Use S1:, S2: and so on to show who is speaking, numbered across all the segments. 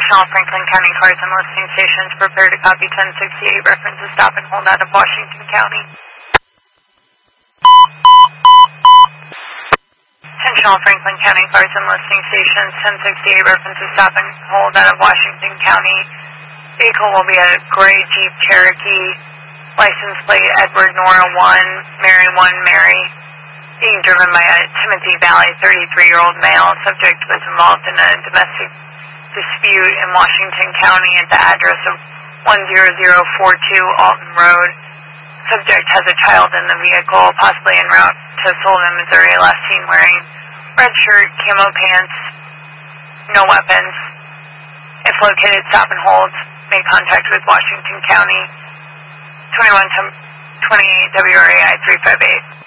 S1: All Franklin County cars and listening stations prepare to copy 1068 references stop and hold out of Washington County. Attention all Franklin County cars and listening stations, 1068 references stop and hold out of Washington County. Vehicle will be a gray Jeep Cherokee, license plate Edward Nora 1, Mary 1 Mary, being driven by a Timothy Valley 33-year-old male. Subject was involved in a domestic dispute in Washington County at the address of 10042 Alton Road. Subject has a child in the vehicle, possibly en route to Sullivan, Missouri, last seen wearing red shirt, camo pants, no weapons. If located, stop and hold. Make contact with Washington County, 2128 WRAI 358.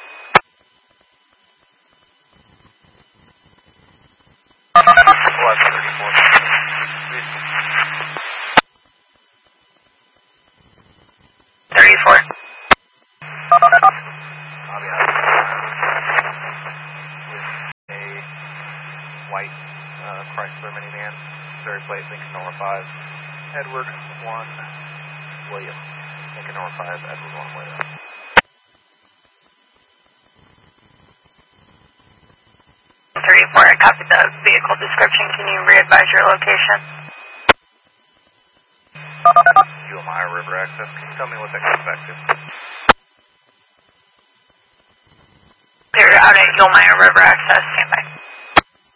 S2: White Chrysler minivan, Missouri plate, Lincoln Nora 5, Edward 1 William, Lincoln Nora 5, Edward 1 William.
S1: 34, I copied the vehicle description. Can you re-advise your location?
S2: UMI River Access. Can you tell me what that comes back to?
S1: Clear out at Yulmeyer River Access. Stand by.